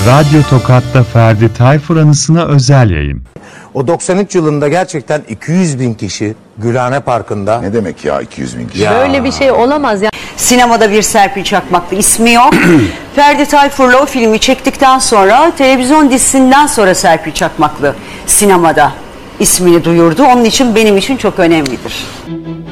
Radyo Tokat'ta Ferdi Tayfur anısına özel yayın. O 93 yılında gerçekten 200 bin kişi Gülhane Parkı'nda. Ne demek ya 200 bin kişi? Böyle bir şey olamaz ya. Sinemada bir Serpil Çakmaklı, ismi yok. Ferdi Tayfur'la o filmi çektikten sonra televizyon dizisinden sonra Serpil Çakmaklı sinemada ismini duyurdu. Onun için benim için çok önemlidir.